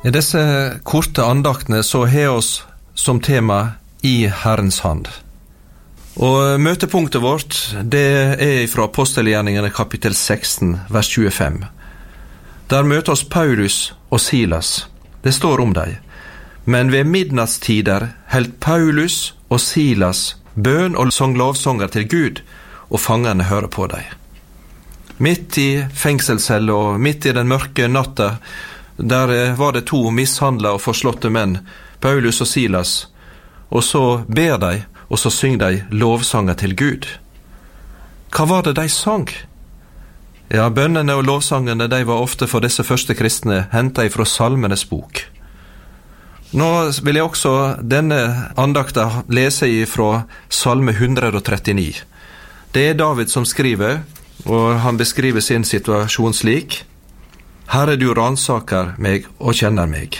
I disse korte andaktene så har oss som tema I Herrens hand. Og møtepunktet vårt, det er fra Apostelgjerningene kapittel 16, vers 25. Der møter oss Paulus og Silas. Det står om dem. Men ved midnattstider helt Paulus og Silas bønn og sang lovsanger til Gud, og fangerne hører på dem. Midt I fengselscelle og midt I den mørke natta, der var det to mishandla og forslåtte menn, Paulus og Silas, og så ber de, og så synger de lovsanger til Gud. Hva var det de sang? Ja, bønnene og lovsangene de var ofte for disse første kristne hentet fra Salmenes bok. Nå vil jeg også denne andakta lese fra Salme 139. Det er David som skriver, og han beskriver sin situasjon slik: Herre, du ransaker meg og kjenner meg.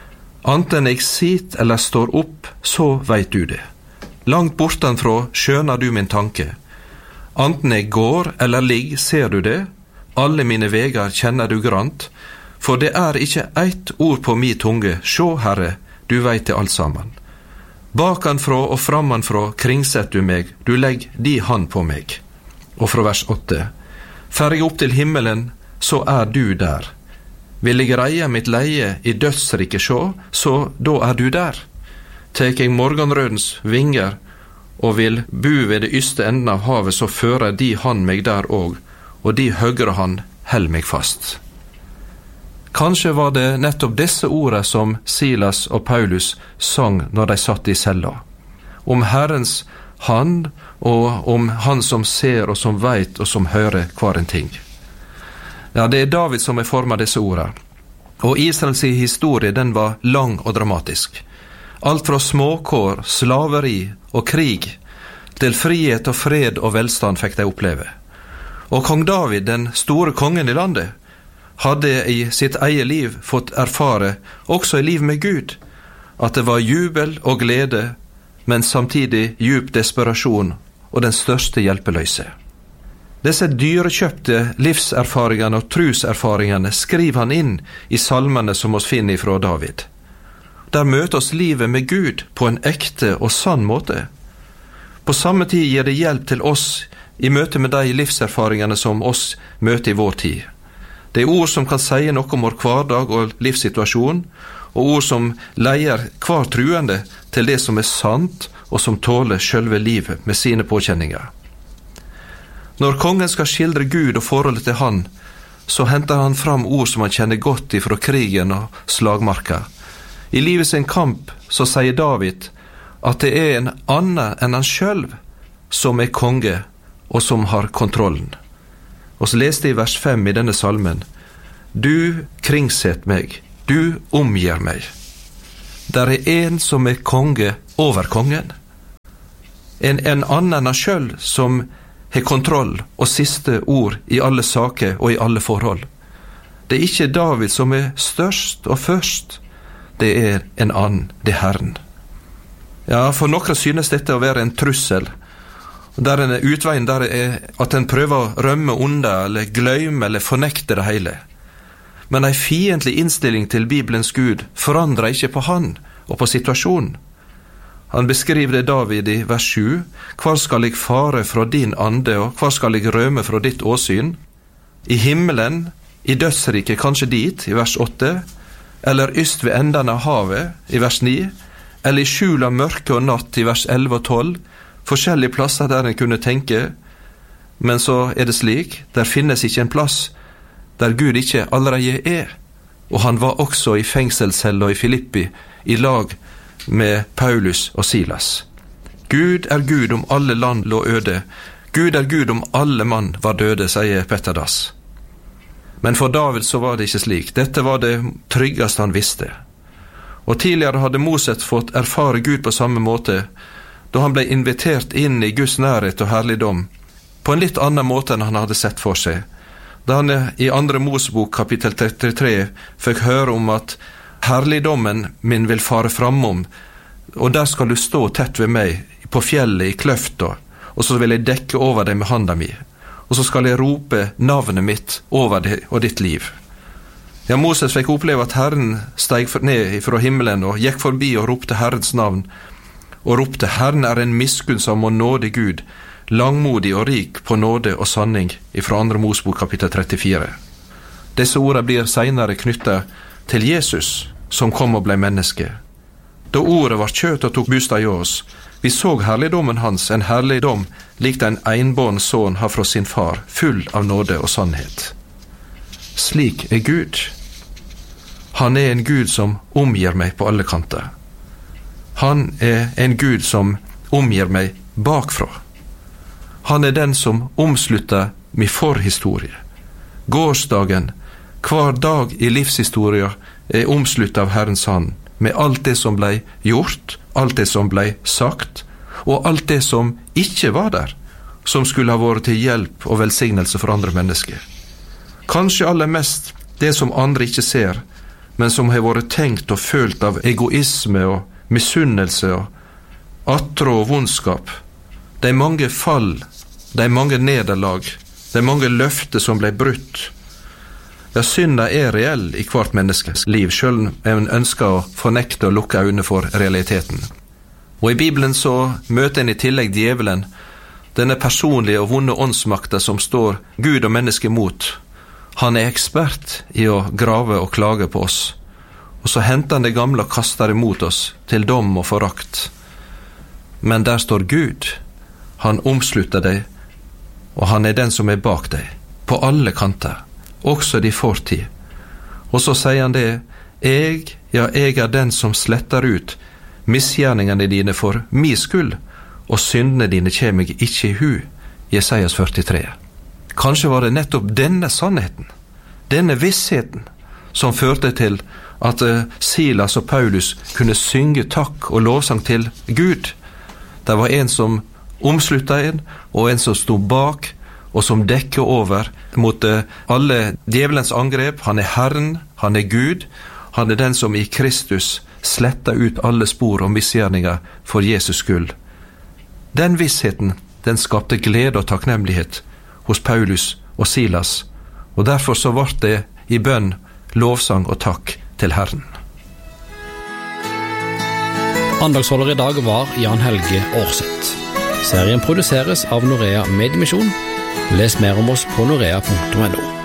Anten jeg sitter eller står opp, så vet du det. Langt bortenfra skjønner du min tanke. Anten jeg går eller ligger, ser du det. Alle mine vegar kjenner du grant. For det er ikke ett ord på min tunge. Sjå, Herre, du vet det alt sammen. Bakanfra og framanfra kringsett du meg. Du legg di hand på meg. Og fra vers 8. Fer jeg opp til himmelen, så er du der. Vil jeg reie mitt leie I dødsriket sjå, så da er du der. Tek jeg morgenrødens vinger, og vil bu ved det yste enden av havet, så fører de hand meg der og de høyre hand held meg fast. Kanskje var det nettopp disse ordene som Silas og Paulus sang når de satt I cella. Om Herrens hand, og om Han som ser og som vet og som hører hver en ting. Ja, det er David som har formet disse ordene. Og Israels historie, den var lang og dramatisk. Alt fra småkår, slaveri og krig, til frihet og fred og velstand fikk de oppleve. Og kong David, den store kongen I landet, hadde I sitt eget liv fått erfare, også I liv med Gud, at det var jubel og glede, men samtidig djup desperasjon og den største hjelpeløse. Disse dyrekjøpte livserfaringene og truserfaringene skriver han inn I salmene som oss finner fra David. Der møter oss livet med Gud på en ekte og sann måte. På samme tid gir det hjelp til oss I møte med de livserfaringene som oss møter I vår tid. Det er ord som kan si noe om vår hverdag og livssituasjon, og ord som leier hver truende til det som er sant og som tåler selve livet med sine påkjenninger. Når kongen skal skildre Gud og forholdet til han, så henter han fram ord som han kjenner godt ifra krigen og slagmarka. I livet sin kamp så sier David at det er en annen enn han selv som er konge og som har kontrollen. Og så leste I vers 5 I denne salmen: Du kringsett meg, du omgir meg. Der er en som er konge over kongen. En annen enn han selv som har kontroll og siste ord I alle saker og I alle forhold. Det er ikke David som er størst og først. Det er en annen, det er Herren. Ja, for noen synes dette å være en trussel. Der en utveien der er at en prøver å rømme unna, eller glemme, eller fornekte det hele. Men en fiendtlig innstilling til Bibelens Gud forandrer ikke på han og på situasjonen. Han beskriver det David I vers 7. Hvar skal jeg fare fra din ande, og hvar skal jeg rømme fra ditt åsyn? I himmelen, I dødsriket, kanskje dit, I vers 8, eller yst ved enden av havet, I vers 9, eller I skjul av mørke og natt, I vers 11 og 12, forskjellige plasser der en kunne tenke, men så er det slik, der finnes ikke en plass der Gud ikke allerede er, og han var også I fengselscelle og I Filippi, I lag med Paulus og Silas. Gud er Gud om alle land lå øde. Gud er Gud om alle mann var døde, sier Petter Dass. Men for David så var det ikke slik. Dette var det tryggeste han visste. Og tidligere hadde Moses fått erfare Gud på samme måte, da han ble invitert inn I Guds nærhet og herligdom, på en litt annen måte enn han hadde sett for seg. Da han I 2. Mosebok kapittel 33 fikk høre om at herligdommen min vil fare framom, og der skal du stå tett ved meg, på fjellet, I kløfta, og så vil jeg dekke over deg med handa mi, og så skal jeg rope navnet mitt over deg og ditt liv. Ja, Moses fikk oppleve at Herren steg ned fra himmelen og gikk forbi og ropte Herrens navn, og ropte: Herren er en miskunnsom og nådig Gud, langmodig og rik på nåde og sanning, ifra 2. Mosebok kapittel 34. Disse ordene blir senere knyttet til Jesus, som kom og ble menneske. Da ordet var kjøtt og tok bostad i oss, vi så herligdommen hans, en herligdom lik den enbårne sønn har fra sin far, full av nåde og sannhet. Slik er Gud. Han er en Gud som omgir meg på alle kanter. Han er en Gud som omgir meg bakfra. Han er den som omslutter min forhistorie. Gårsdagen, hver dag i livshistoria er omsluttet av Herrens hand, med alt det som ble gjort, alt det som ble sagt, og alt det som ikke var der, som skulle ha vært til hjelp og velsignelse for andre mennesker. Kanskje aller mest det som andre ikke ser, men som har vært tenkt og følt av egoisme og misunnelse og atro og vondskap. De mange fall, de mange nederlag, de mange løfter som ble brutt. Ja, synda er reell i hvert menneskes liv, selv om en ønsker å fornekte og lukke øynene for realiteten. Og i Bibelen så møter en i tillegg djevelen, denne personlige og vonde åndsmakta som står Gud og menneske mot. Han er ekspert i å grave og klage på oss, og så henter han det gamle og kaster det mot oss til dom og forakt. Men der står Gud. Han omslutter deg, og han er den som er bak deg, på alle kanter, også de fortid. Og så sier han det: jeg er den som sletter ut misgjerningene dine for min skyld, og syndene dine kommer meg ikke i hu. Jesajas 43. Kanskje var det nettopp denne sannheten, denne vissheten, som førte til at Silas og Paulus kunne synge takk og lovsang til Gud. Det var en som omsluttet en, og en som stod bak, og som dekker over mot alle djevelens angrep. Han er Herren, han er Gud, han er den som i Kristus sletter ut alle spor og misgjerninger for Jesus skyld. Den vissheten, den skapte glede og takknemlighet hos Paulus og Silas, og derfor så ble det i bønn, lovsang og takk til Herren. Andagsholder i dag var Jan Helge Aarseth. Serien produseres av Norea Mediemisjon. Les mer om oss på norea.no.